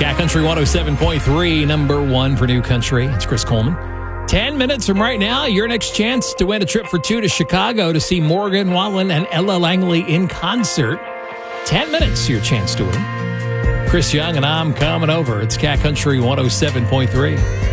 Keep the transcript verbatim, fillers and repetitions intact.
Cat Country one oh seven point three, number one for New Country. It's Chris Coleman. Ten minutes from right now, your next chance to win a trip for two to Chicago to see Morgan Wallen and Ella Langley in concert. Ten minutes, your chance to win. Chris Young and I'm coming over. It's Cat Country one oh seven point three.